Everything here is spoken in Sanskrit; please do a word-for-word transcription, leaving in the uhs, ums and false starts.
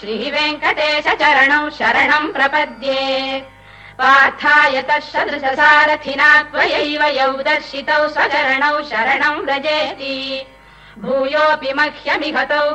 श्रीवेङ्कटेश चरणौ शरणम् प्रपद्ये पार्थाय तत्सदृशसारथिना त्वयैव यौ दर्शितौ स्वचरणौ शरणम् व्रजेति भूयोऽपि मह्यमिहतौ